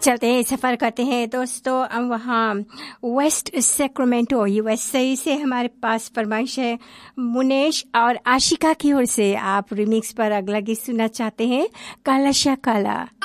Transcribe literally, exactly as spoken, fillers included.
चलते हैं, सफ़र करते हैं दोस्तों। हम वहाँ वेस्ट सैक्रामेंटो यूएसए से हमारे पास फरमाइश है मुनेश और आशिका की ओर से। आप रिमिक्स पर अगला गीत सुनना चाहते हैं, काला शा काला।